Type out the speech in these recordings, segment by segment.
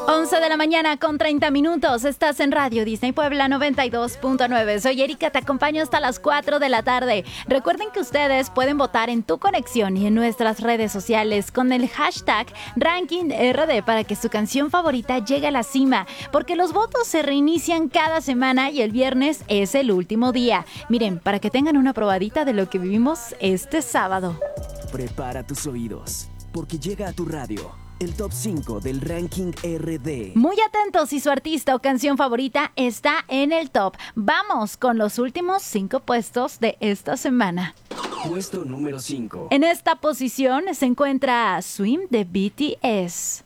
11 de la mañana con 30 minutos. Estás en Radio Disney Puebla 92.9. Soy Erika, te acompaño hasta las 4 de la tarde. Recuerden que ustedes pueden votar en Tu Conexión y en nuestras redes sociales con el hashtag RankingRD para que su canción favorita llegue a la cima, porque los votos se reinician cada semana y el viernes es el último día. Miren, para que tengan una probadita de lo que vivimos este sábado. Prepara tus oídos, porque llega a tu radio el top 5 del ranking RD. Muy atentos si su artista o canción favorita está en el top. Vamos con los últimos 5 puestos de esta semana. Puesto número 5. En esta posición se encuentra Swim de BTS.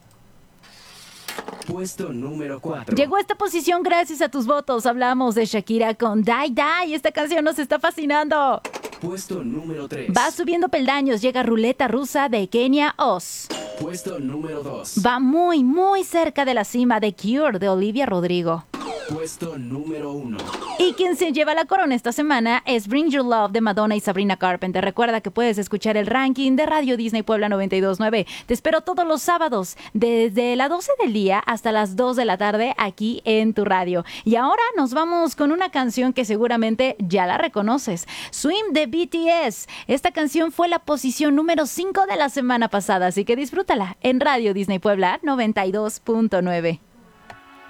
Puesto número 4. Llegó a esta posición gracias a tus votos. Hablamos de Shakira con Die Die. Esta canción nos está fascinando. Puesto número 3. Va subiendo peldaños. Llega Ruleta Rusa de Kenia Oz. Puesto número 2. Va muy, muy cerca de la cima de Cure de Olivia Rodrigo. Puesto número 1. Y quien se lleva la corona esta semana es Bring Your Love de Madonna y Sabrina Carpenter. Recuerda que puedes escuchar el ranking de Radio Disney Puebla 92.9. Te espero todos los sábados, desde las 12 del día hasta las 2 de la tarde, aquí en tu radio. Y ahora nos vamos con una canción que seguramente ya la reconoces. Swim de BTS. Esta canción fue la posición número 5 de la semana pasada, así que disfrútala en Radio Disney Puebla 92.9.